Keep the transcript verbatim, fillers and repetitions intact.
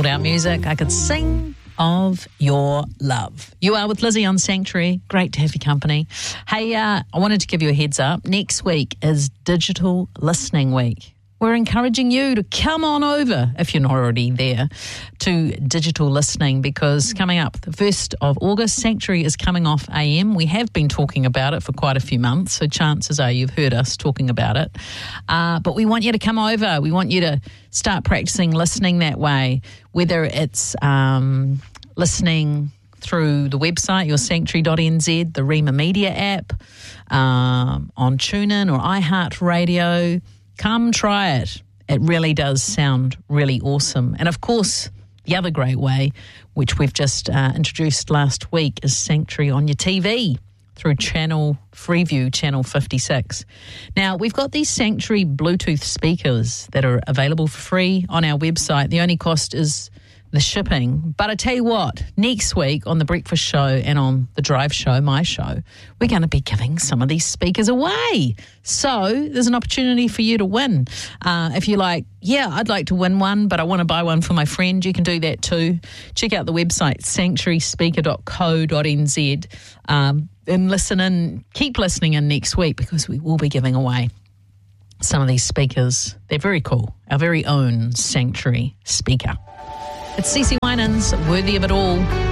chilled out music, I could sing of your love. You are with Lizzie on Sanctuary. Great to have your company. Hey, uh, I wanted to give you a heads up. Next week is Digital Listening Week. We're encouraging you to come on over, if you're not already there, to digital listening, because coming up the first of August, Sanctuary is coming off A M. We have been talking about it for quite a few months, so chances are you've heard us talking about it. Uh, but we want you to come over. We want you to start practicing listening that way, whether it's um, listening through the website, your sanctuary dot n z, the Rima Media app, um, on TuneIn or iHeartRadio. Come try it. It really does sound really awesome. And of course, the other great way, which we've just uh, introduced last week, is Sanctuary on your T V through channel Freeview, channel fifty-six. Now, we've got these Sanctuary Bluetooth speakers that are available for free on our website. The only cost is the shipping. But I tell you what, next week on The Breakfast Show and on The Drive Show, my show, we're going to be giving some of these speakers away. So there's an opportunity for you to win. Uh, if you're like, yeah, I'd like to win one, but I want to buy one for my friend, you can do that too. Check out the website, sanctuary speaker dot co dot n z, um, and listen in, keep listening in next week, because we will be giving away some of these speakers. They're very cool. Our very own Sanctuary speaker. It's Cece Winans, Worthy of It All.